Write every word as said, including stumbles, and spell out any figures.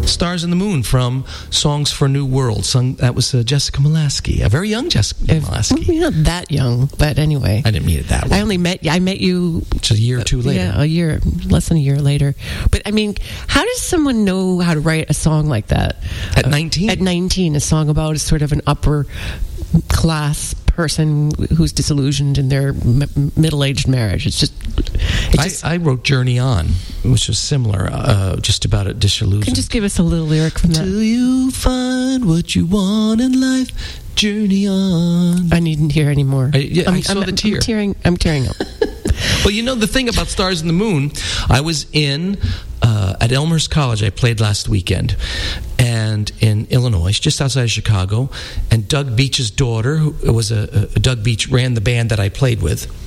Stars in the Moon from Songs for a New World. Sung, that was uh, Jessica Molaski, a very young Jessica Molaski. Well, not that young, but anyway. I didn't mean it that way. I only met I met you Just a year or two later. Yeah, a year, less than a year later. But I mean, how does someone know how to write a song like that? At nineteen? Uh, at nineteen, a song about sort of an upper class person who's disillusioned in their m- middle-aged marriage. It's just... It just I, I wrote Journey On, which was similar, uh, just about a disillusion. Can you just give us a little lyric from that? Till you find what you want in life, journey on. I needn't hear anymore. I, yeah, I'm, I saw I'm, the tear. I'm tearing, I'm tearing up. Well, you know, the thing about Stars in the Moon, I was in, uh, at Elmhurst College, I played last weekend, and in Illinois, just outside of Chicago, and Doug Beach's daughter, who was a, a Doug Beach ran the band that I played with,